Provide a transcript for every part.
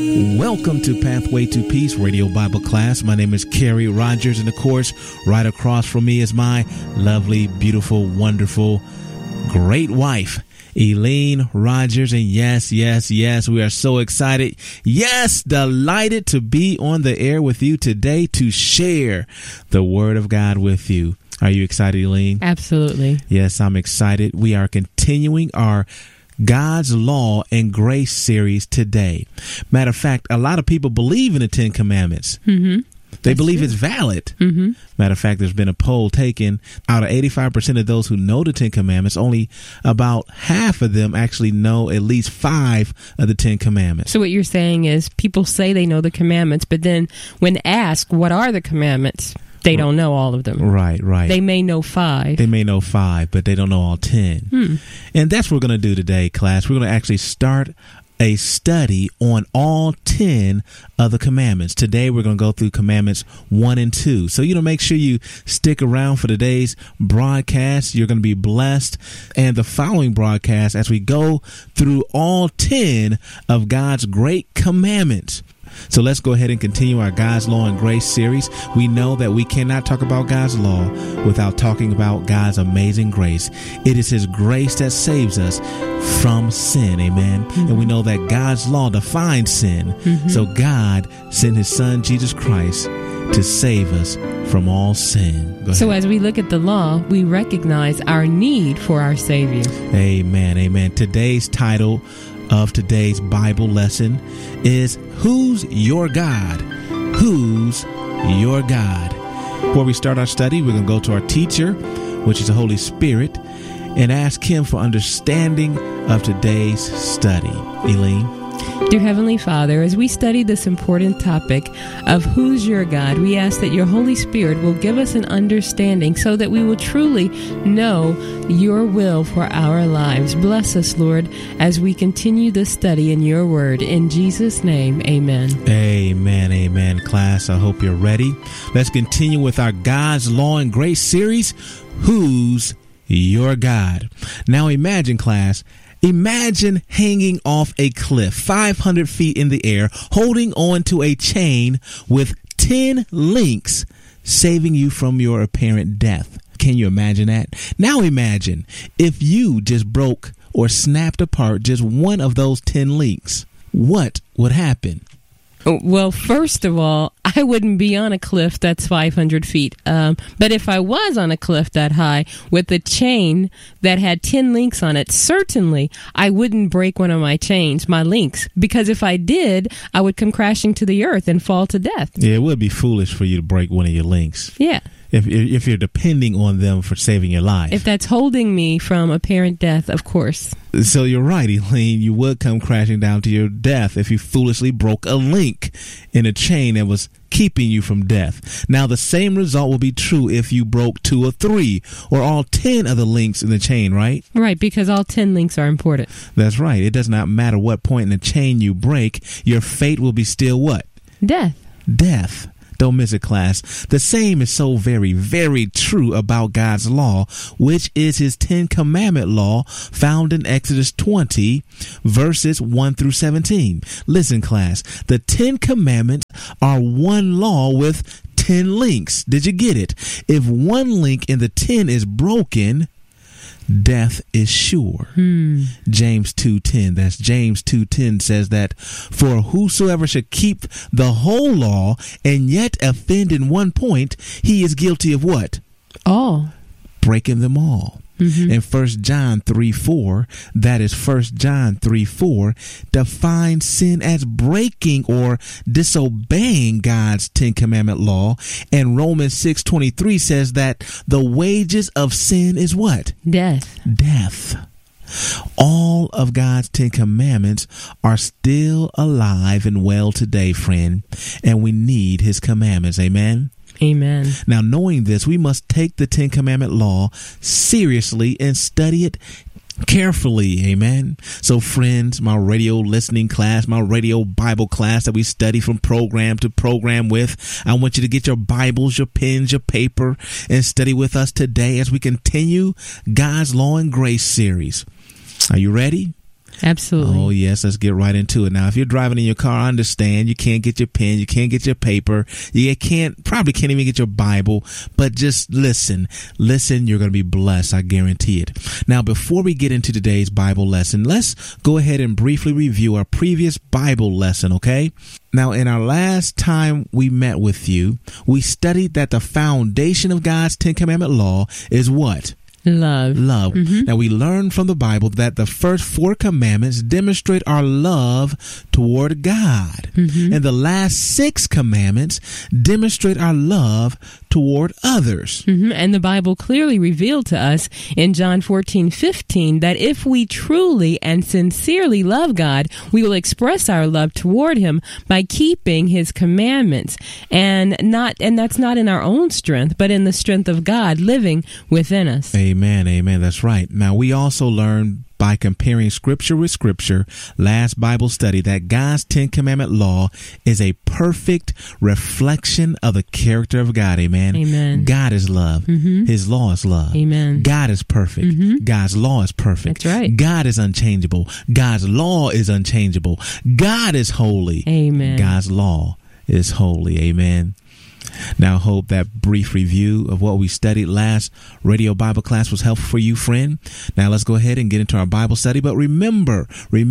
Welcome to Pathway to Peace Radio Bible Class. My name is Kerry Rogers, and of course, right across from me is my lovely, beautiful, wonderful, great wife, Eileen Rogers. And yes, we are so excited. Yes, delighted to be on the air with you today to share the Word of God with you. Are you excited, Eileen? Absolutely. Yes, I'm excited. We are continuing our God's Law and Grace series today. Matter of fact, a lot of people believe in the Ten Commandments. Mm-hmm. They believe it's valid. Mm-hmm. Matter of fact, there's been a poll taken. Out of 85% of those who know the Ten Commandments, only about half of them actually know at least 5 of the Ten Commandments. So what you're saying is people say they know the commandments, but then when asked what are the commandments, they don't know all of them. Right. They may know 5. They may know 5, but they don't know all 10. And that's what we're going to do today, class. We're going to actually start a study on all 10 of the commandments. Today, we're going to go through commandments 1 and 2. So, make sure you stick around for today's broadcast. You're going to be blessed. And the following broadcast, as we go through all 10 of God's great commandments. So let's go ahead and continue our God's Law and Grace series. We know that we cannot talk about God's law without talking about God's amazing grace. It is His grace that saves us from sin. Amen. Mm-hmm. And we know that God's law defines sin. Mm-hmm. So God sent His Son, Jesus Christ, to save us from all sin. So as we look at the law, we recognize our need for our Savior. Amen. Today's title of today's Bible lesson is Who's Your God? Who's Your God? Before we start our study, we're going to go to our teacher, which is the Holy Spirit, and ask Him for understanding of today's study. Eileen? Dear Heavenly Father, as we study this important topic of who's your God, we ask that your Holy Spirit will give us an understanding so that we will truly know your will for our lives. Bless us, Lord, as we continue this study in your word. In Jesus' name, amen. Amen, class. I hope you're ready. Let's continue with our God's Law and Grace series, Who's Your God? Now imagine, class, imagine hanging off a cliff 500 feet in the air, holding on to a chain with 10 links, saving you from your apparent death. Can you imagine that? Now imagine if you just broke or snapped apart just one of those 10 links. What would happen? Well, first of all, I wouldn't be on a cliff that's 500 feet. But if I was on a cliff that high with a chain that had 10 links on it, certainly I wouldn't break one of my chains, my links, because if I did, I would come crashing to the earth and fall to death. Yeah, it would be foolish for you to break one of your links. Yeah. If you're depending on them for saving your life. If that's holding me from apparent death, of course. So you're right, Eileen. You would come crashing down to your death if you foolishly broke a link in a chain that was keeping you from death. Now, the same result will be true if you broke 2 or 3 or all 10 of the links in the chain, right? Right, because all 10 links are important. That's right. It does not matter what point in the chain you break, your fate will be still what? Death. Don't miss it, class. The same is so very, very true about God's law, which is His 10 Commandment law found in Exodus 20, verses 1 through 17. Listen, class, the 10 Commandments are one law with 10 links. Did you get it? If one link in the 10 is broken, death is sure. James 2:10. That's James 2:10 says that, for whosoever should keep the whole law and yet offend in one point, he is guilty of what? All. Breaking them all. And 1 John 3:4, that is 1 John 3:4, defines sin as breaking or disobeying God's 10 Commandment law. And Romans 6:23 says that the wages of sin is what? Death. All of God's 10 Commandments are still alive and well today, friend, and we need His commandments. Amen. Amen. Now, knowing this, we must take the 10 Commandment law seriously and study it carefully. Amen. So, friends, my radio listening class, my radio Bible class that we study from program to program with, I want you to get your Bibles, your pens, your paper, and study with us today as we continue God's Law and Grace series. Are you ready? Absolutely. Oh, yes. Let's get right into it. Now, if you're driving in your car, I understand you can't get your pen, you can't get your paper, you probably can't even get your Bible, but just listen. Listen, you're going to be blessed. I guarantee it. Now, before we get into today's Bible lesson, let's go ahead and briefly review our previous Bible lesson, okay? Now, in our last time we met with you, we studied that the foundation of God's 10 Commandment law is what? Love. Mm-hmm. Now, we learned from the Bible that the first 4 commandments demonstrate our love toward God. Mm-hmm. And the last 6 commandments demonstrate our love toward others. Mm-hmm. And the Bible clearly revealed to us in John 14:15 that if we truly and sincerely love God, we will express our love toward him by keeping his commandments. And that's not in our own strength, but in the strength of God living within us. Amen. Amen. That's right. Now, we also learned by comparing scripture with scripture, last Bible study, that God's 10 Commandment law is a perfect reflection of the character of God. Amen. Amen. God is love. Mm-hmm. His law is love. Amen. God is perfect. Mm-hmm. God's law is perfect. That's right. God is unchangeable. God's law is unchangeable. God is holy. Amen. God's law is holy. Amen. Now, I hope that brief review of what we studied last radio Bible class was helpful for you, friend. Now, let's go ahead and get into our Bible study. But remember,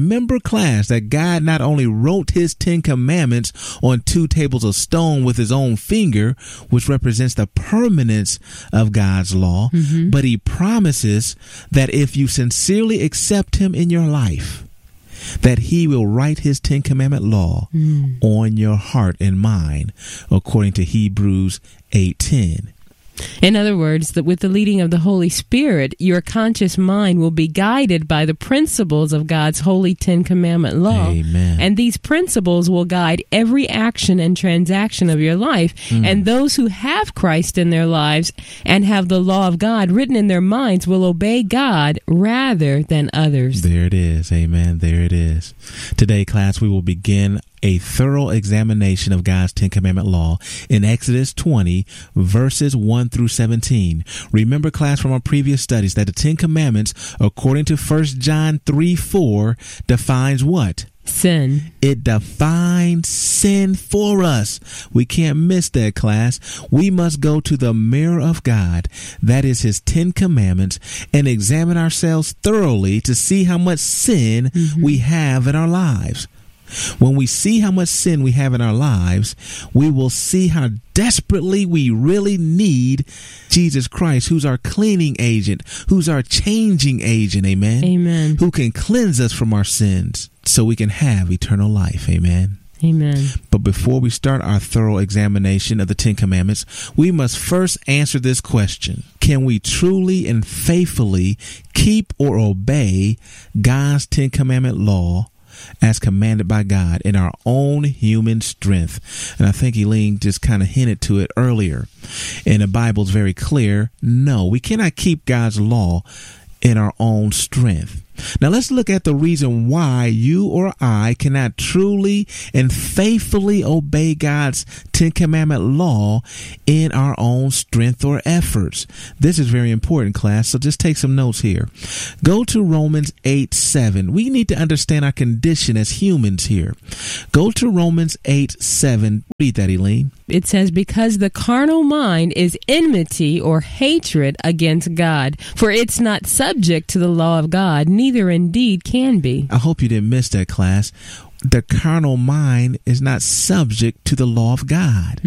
class, that God not only wrote his 10 commandments on 2 tables of stone with his own finger, which represents the permanence of God's law, mm-hmm. but he promises that if you sincerely accept him in your life, that he will write his 10 Commandment law on your heart and mind, according to Hebrews 8:10. In other words, that with the leading of the Holy Spirit, your conscious mind will be guided by the principles of God's holy 10 Commandment law. Amen. And these principles will guide every action and transaction of your life. And those who have Christ in their lives and have the law of God written in their minds will obey God rather than others. There it is. Amen. There it is. Today, class, we will begin a thorough examination of God's 10 Commandment law in Exodus 20, verses 1 through 17. Remember, class, from our previous studies that the 10 Commandments, according to 1 John 3:4, defines what? Sin. It defines sin for us. We can't miss that, class. We must go to the mirror of God, that is his 10 commandments, and examine ourselves thoroughly to see how much sin we have in our lives. When we see how much sin we have in our lives, we will see how desperately we really need Jesus Christ, who's our cleaning agent, who's our changing agent, amen? Amen. Who can cleanse us from our sins so we can have eternal life, amen? Amen. But before we start our thorough examination of the 10 Commandments, we must first answer this question. Can we truly and faithfully keep or obey God's 10 Commandment law as commanded by God in our own human strength? And I think Eileen just kind of hinted to it earlier. And the Bible's very clear. No, we cannot keep God's law in our own strength. Now let's look at the reason why you or I cannot truly and faithfully obey God's 10 Commandment law in our own strength or efforts. This is very important, class, so just take some notes here. Go to Romans 8:7. We need to understand our condition as humans here. Go to Romans 8:7. Read that, Eileen. It says, because the carnal mind is enmity or hatred against God, for it's not subject to the law of God, neither indeed can be. I hope you didn't miss that, class. The carnal mind is not subject to the law of God.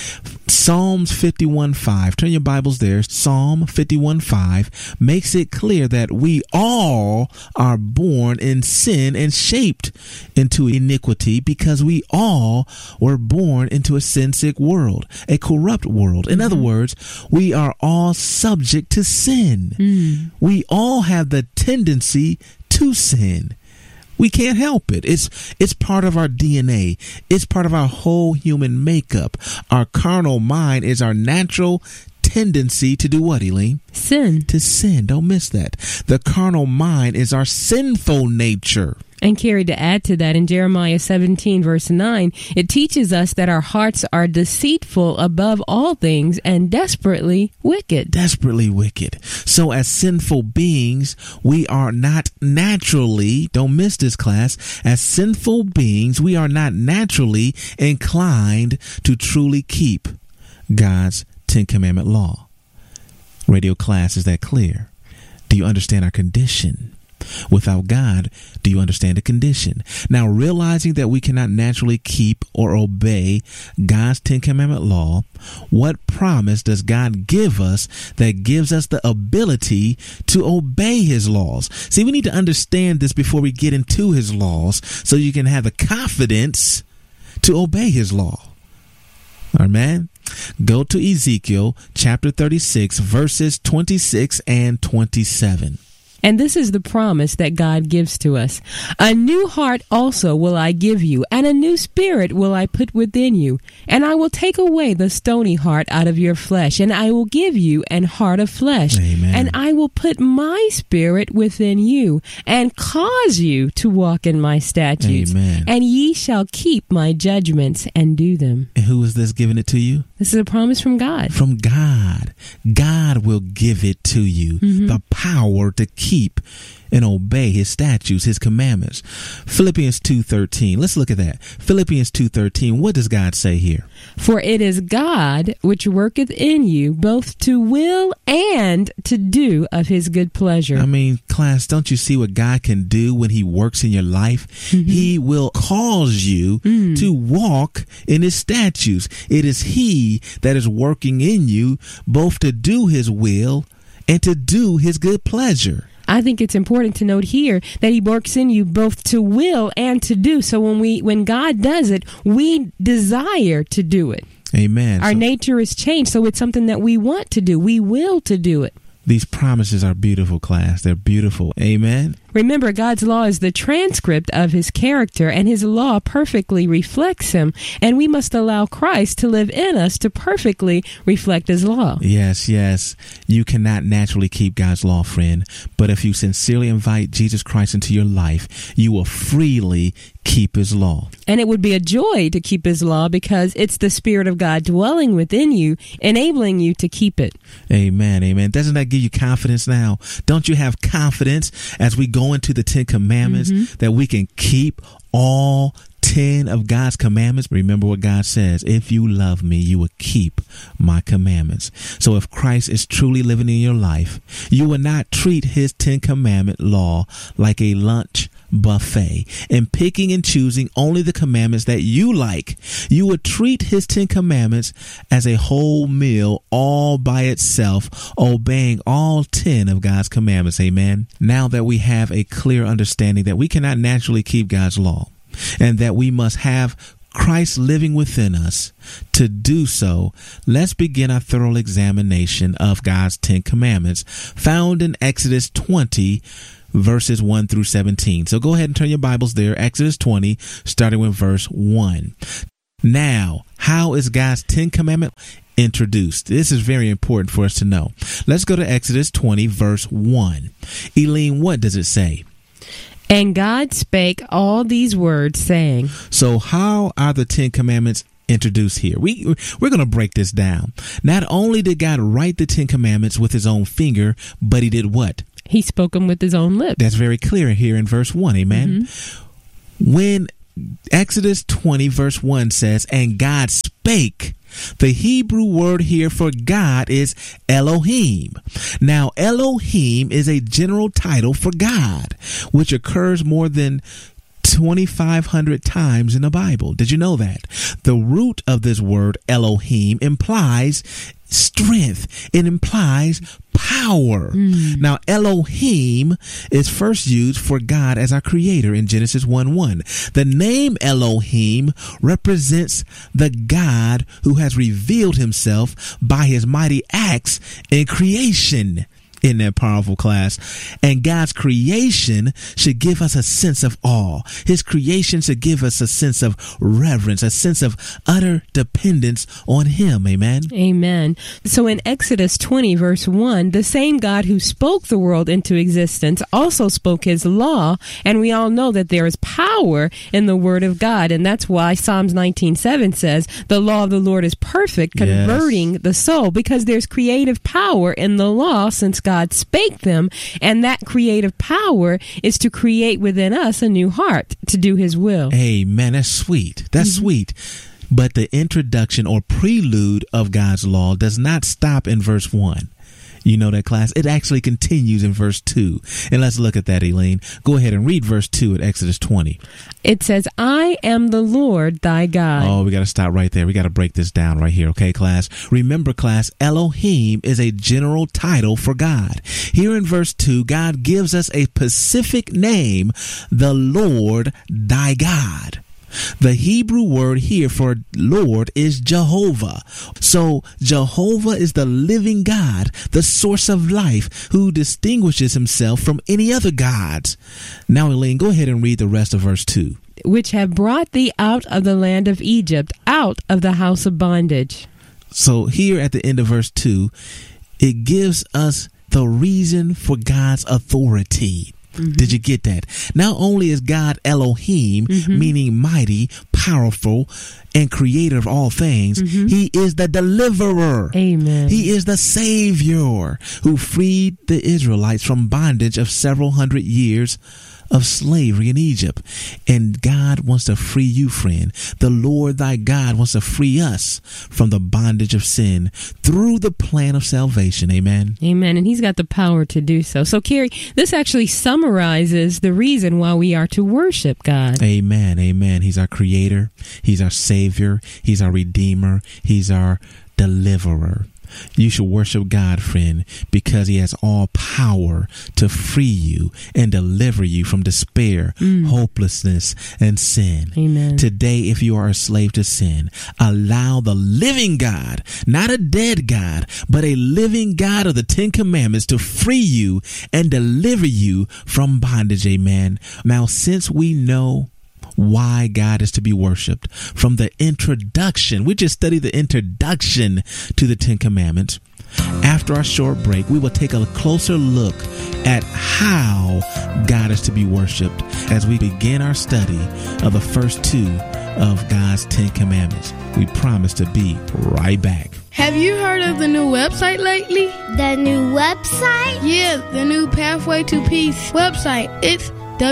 Psalms 51:5. Turn your Bibles there. Psalm 51:5 makes it clear that we all are born in sin and shaped into iniquity because we all were born into a sin-sick world, a corrupt world. In other words, we are all subject to sin. We all have the tendency to sin. We can't help it. It's part of our DNA. It's part of our whole human makeup. Our carnal mind is our natural tendency to do what, Elaine? Sin. To sin. Don't miss that. The carnal mind is our sinful nature. And Carrie, to add to that, in Jeremiah 17, verse 9, it teaches us that our hearts are deceitful above all things and desperately wicked. Desperately wicked. So as sinful beings, we are not naturally, don't miss this class, as sinful beings, we are not naturally inclined to truly keep God's 10 Commandment law. Radio class, is that clear? Do you understand our condition? Without God, do you understand the condition? Now, realizing that we cannot naturally keep or obey God's 10 Commandment law, what promise does God give us that gives us the ability to obey his laws? See, we need to understand this before we get into his laws so you can have the confidence to obey his law. Amen. Go to Ezekiel chapter 36, verses 26 and 27. And this is the promise that God gives to us. A new heart also will I give you, and a new spirit will I put within you. And I will take away the stony heart out of your flesh, and I will give you an heart of flesh. Amen. And I will put my spirit within you, and cause you to walk in my statutes. Amen. And ye shall keep my judgments and do them. And who is this giving it to you? This is a promise from God. From God. God will give it to you. The power to keep and obey his statutes, his commandments. Philippians 2:13. Let's look at that. Philippians 2:13. What does God say here? For it is God which worketh in you both to will and to do of his good pleasure. I mean, class, don't you see what God can do when he works in your life? He will cause you to walk in his statutes. It is he that is working in you both to do his will and to do his good pleasure. I think it's important to note here that he works in you both to will and to do. So when God does it, we desire to do it. Amen. Our nature is changed, so it's something that we want to do. We will to do it. These promises are beautiful, class. They're beautiful. Amen. Remember, God's law is the transcript of his character, and his law perfectly reflects him. And we must allow Christ to live in us to perfectly reflect his law. Yes, yes. You cannot naturally keep God's law, friend. But if you sincerely invite Jesus Christ into your life, you will freely keep his law. And it would be a joy to keep his law because it's the Spirit of God dwelling within you, enabling you to keep it. Amen, amen. Doesn't that give you confidence now? Don't you have confidence as we go into the 10 Commandments that we can keep all 10 of God's commandments? Remember what God says, if you love me, you will keep my commandments. So if Christ is truly living in your life, you will not treat his 10 commandment law like a lunch buffet and picking and choosing only the commandments that you like. You would treat his 10 commandments as a whole meal all by itself, obeying all 10 of God's commandments. Amen. Now that we have a clear understanding that we cannot naturally keep God's law and that we must have Christ living within us to do so, let's begin our thorough examination of God's 10 commandments found in Exodus 20 verses 1 through 17. So go ahead and turn your Bibles there. Exodus 20, starting with verse 1. Now, how is God's 10 commandment introduced? This is very important for us to know. Let's go to Exodus 20, verse 1. Eileen, what does it say? And God spake all these words, saying. So how are the 10 commandments introduced here? We're going to break this down. Not only did God write the 10 commandments with his own finger, but he did what? He spoke them with his own lips. That's very clear here in verse 1. Amen. When Exodus 20 verse 1 says, and God spake, the Hebrew word here for God is Elohim. Now, Elohim is a general title for God, which occurs more than 2,500 times in the Bible. Did you know that? The root of this word Elohim implies strength. It implies power. Now, Elohim is first used for God as our creator in Genesis 1:1. The name Elohim represents the God who has revealed himself by his mighty acts in creation. in that powerful class? And God's creation should give us a sense of awe. His creation should give us a sense of reverence, a sense of utter dependence on him. Amen. Amen. So in Exodus 20, verse 1, the same God who spoke the world into existence also spoke his law. And we all know that there is power in the word of God. And that's why Psalms 19:7 says, the law of the Lord is perfect, converting the soul, because there's creative power in the law since God spake them, and that creative power is to create within us a new heart to do his will. Amen. That's sweet. That's sweet. But the introduction or prelude of God's law does not stop in verse 1. You know that, class? It actually continues in verse 2. And let's look at that, Elaine. Go ahead and read verse 2 at Exodus 20. It says, I am the Lord thy God. Oh, we got to stop right there. We got to break this down right here. Okay, class? Remember, class, Elohim is a general title for God. Here in verse 2, God gives us a specific name, the Lord thy God. The Hebrew word here for Lord is Jehovah. So Jehovah is the living God, the source of life, who distinguishes himself from any other gods. Now, Elaine, go ahead and read the rest of verse 2. Which have brought thee out of the land of Egypt, out of the house of bondage. So here at the end of verse 2, it gives us the reason for God's authority. Did you get that? Not only is God Elohim, meaning mighty, powerful, and creator of all things, he is the deliverer. Amen. He is the savior who freed the Israelites from bondage of several hundred years of slavery in Egypt. And God wants to free you, friend. The Lord thy God wants to free us from the bondage of sin through the plan of salvation. Amen. Amen. And he's got the power to do so. So, Carrie, this actually summarizes the reason why we are to worship God. Amen. Amen. He's our creator. He's our savior. He's our redeemer. He's our deliverer. You should worship God, friend, because he has all power to free you and deliver you from despair, hopelessness, and sin. Amen. Today, if you are a slave to sin, allow the living God, not a dead God, but a living God of the Ten Commandments to free you and deliver you from bondage. Amen. Now, since we know why God is to be worshiped from the introduction, we just studied the introduction to the Ten Commandments. After our short break, we will take a closer look at how God is to be worshiped as we begin our study of the first two of God's Ten Commandments. We promise to be right back. Have you heard of the new website lately? The new website? Yeah, the new Pathway to Peace website. It's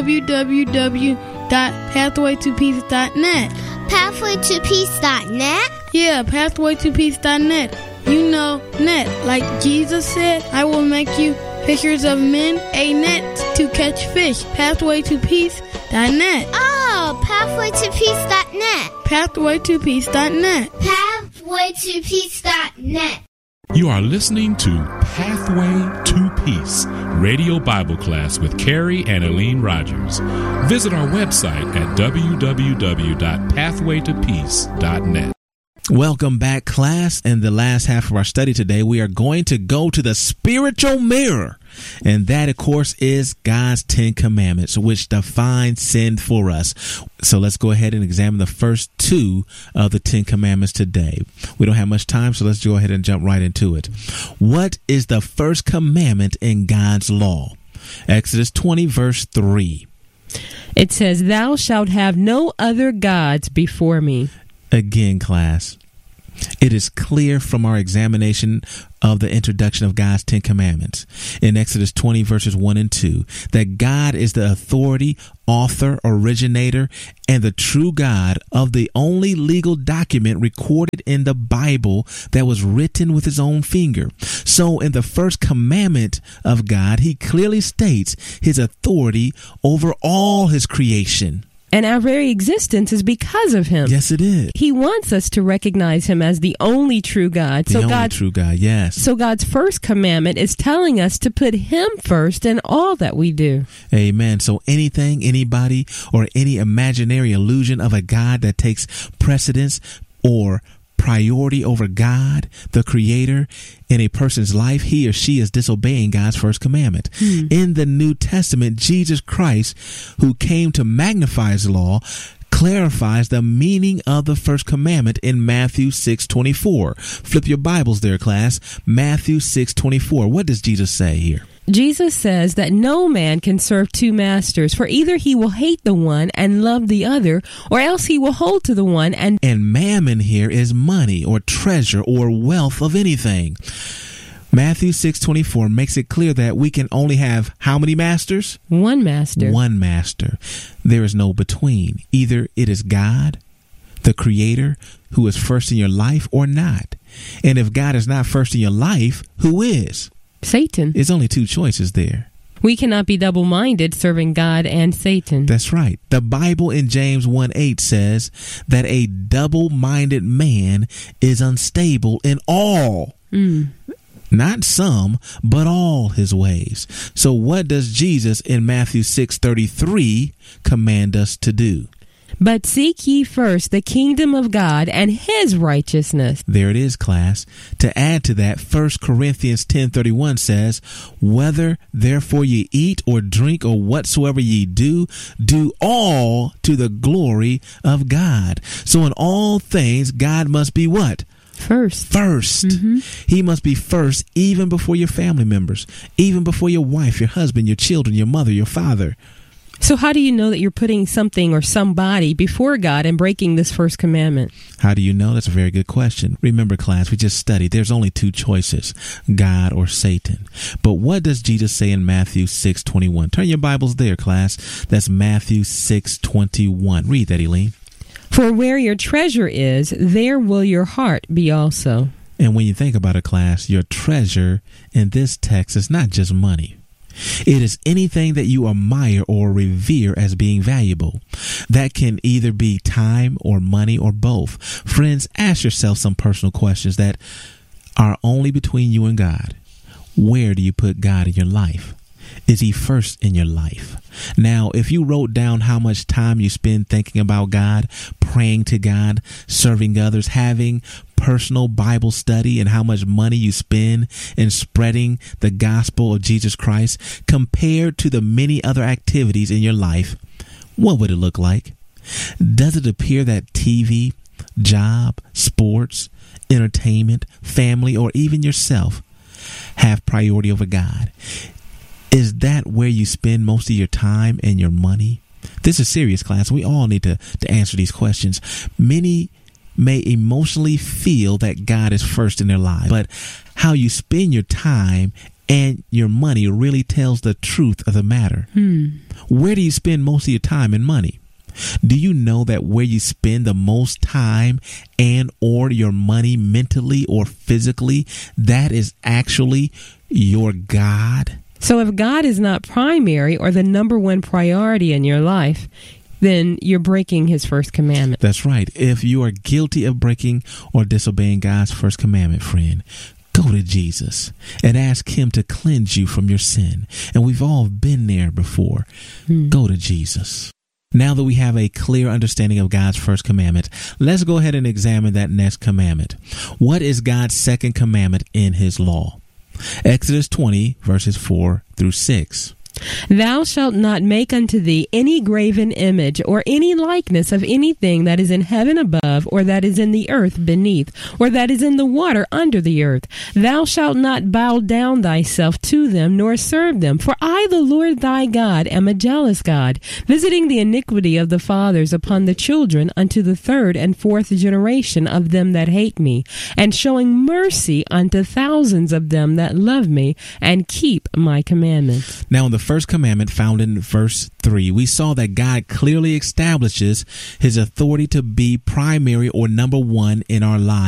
www.pathwaytopeace.net. Pathwaytopeace.net? Yeah, pathwaytopeace.net. You know, net. Like Jesus said, I will make you fishers of men, a net to catch fish. Pathwaytopeace.net. Oh, pathwaytopeace.net. Pathwaytopeace.net. Pathwaytopeace.net. You are listening to Pathway to Peace, Radio Bible Class with Carrie and Elaine Rogers. Visit our website at www.pathwaytopeace.net. Welcome back, class. In the last half of our study today, we are going to go to the spiritual mirror. And that, of course, is God's Ten Commandments, which define sin for us. So let's go ahead and examine the first two of the Ten Commandments today. We don't have much time, so let's go ahead and jump right into it. What is the first commandment in God's law? Exodus 20, verse 3. It says, thou shalt have no other gods before me. Again, class, it is clear from our examination of the introduction of God's Ten Commandments in Exodus 20 verses 1 and 2 that God is the authority, author, originator, and the true God of the only legal document recorded in the Bible that was written with his own finger. So in the first commandment of God, he clearly states his authority over all his creation. And our very existence is because of him. Yes, it is. He wants us to recognize him as the only true God. The only true God, yes. So God's first commandment is telling us to put him first in all that we do. Amen. So anything, anybody, or any imaginary illusion of a God that takes precedence or priority over God, the Creator, in a person's life, he or she is disobeying God's first commandment. In the New Testament, Jesus Christ, who came to magnify his law, clarifies the meaning of the first commandment in Matthew 6:24. Flip your Bibles there, class. Matthew 6:24. What does Jesus say here? Jesus says that no man can serve two masters, for either he will hate the one and love the other, or else he will hold to the one and mammon here is money or treasure or wealth of anything. Matthew 6:24 makes it clear that we can only have how many masters? One master. One master. There is no between. Either it is God, the Creator, who is first in your life, or not. And if God is not first in your life, who is? Satan. There's only two choices there. We cannot be double-minded serving God and Satan. That's right. The Bible in James 1:8 says that a double-minded man is unstable in all. Not some, but all his ways. So what does Jesus in Matthew 6:33 command us to do? But seek ye first the kingdom of God and his righteousness. There it is, class. To add to that, 1 Corinthians 10:31 says, whether therefore ye eat or drink or whatsoever ye do, do all to the glory of God. So in all things, God must be what? First. He must be first even before your family members, even before your wife, your husband, your children, your mother, your father. So how do you know that you're putting something or somebody before God and breaking this first commandment? How do you know? That's a very good question. Remember, class, we just studied. There's only two choices, God or Satan. But what does Jesus say in Matthew 6:21? Turn your Bibles there, class. That's Matthew 6:21. Read that, Eileen. For where your treasure is, there will your heart be also. And when you think about it, class, your treasure in this text is not just money. It is anything that you admire or revere as being valuable. That can either be time or money or both. Friends, ask yourself some personal questions that are only between you and God. Where do you put God in your life? Is he first in your life? Now, if you wrote down how much time you spend thinking about God, praying to God, serving others, having personal Bible study, and how much money you spend in spreading the gospel of Jesus Christ compared to the many other activities in your life, what would it look like? Does it appear that TV, job, sports, entertainment, family, or even yourself have priority over God? Is that where you spend most of your time and your money? This is serious, class. We all need to answer these questions. Many may emotionally feel that God is first in their lives, but how you spend your time and your money really tells the truth of the matter. Where do you spend most of your time and money? Do you know that where you spend the most time and or your money mentally or physically, that is actually your God? So if God is not primary or the number one priority in your life, then you're breaking his first commandment. That's right. If you are guilty of breaking or disobeying God's first commandment, friend, go to Jesus and ask him to cleanse you from your sin. And we've all been there before. Go to Jesus. Now that we have a clear understanding of God's first commandment, let's go ahead and examine that next commandment. What is God's second commandment in his law? Exodus 20, verses 4 through 6. Thou shalt not make unto thee any graven image or any likeness of anything that is in heaven above, or that is in the earth beneath, or that is in the water under the earth. Thou shalt not bow down thyself to them, nor serve them. For I, the Lord thy God, am a jealous God, visiting the iniquity of the fathers upon the children unto the third and fourth generation of them that hate me, and showing mercy unto thousands of them that love me and keep my commandments. Now, in the first commandment found in verse 3, we saw that God clearly establishes his authority to be primary or number one in our lives.